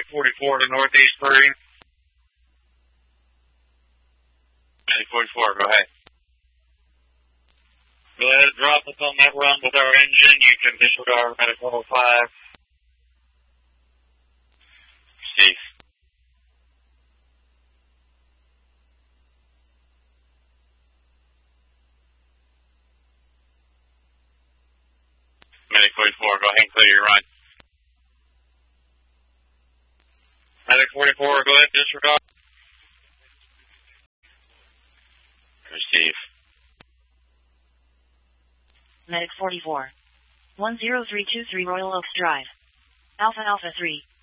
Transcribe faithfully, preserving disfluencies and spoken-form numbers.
forty-four to Northeast three. Medic forty-four, go ahead. Go ahead and drop us on that run with our engine. You can disregard Medic one oh five. Receive. Medic forty-four, go ahead and clear your run. Medic forty-four, go ahead and disregard. Receive. Medic forty-four. one zero three two three Royal Oaks Drive. Alpha Alpha three.